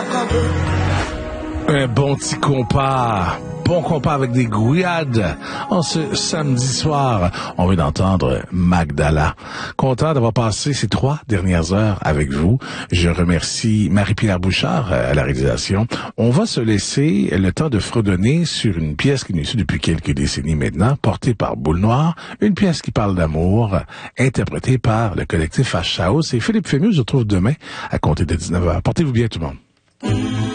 Un bon petit compas. Bon compas avec des grillades. En ce samedi soir, on vient d'entendre Magdala. Content d'avoir passé ces 3 dernières heures avec vous. Je remercie Marie-Pierre Bouchard à la réalisation. On va se laisser le temps de fredonner sur une pièce qui nous suit depuis quelques décennies maintenant, portée par Boule Noire, une pièce qui parle d'amour, interprétée par le collectif H-House. Et Philippe Fémus se retrouve demain à compter de 19h. Portez-vous bien tout le monde.